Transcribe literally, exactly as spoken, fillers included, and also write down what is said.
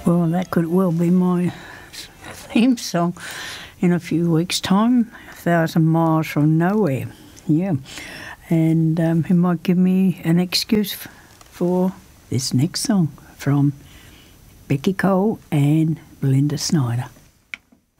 Well, that could well be my theme song in a few weeks' time. A thousand miles from nowhere. Yeah. And um, it might give me an excuse f- for this next song from Becky Cole and Belinda Snyder.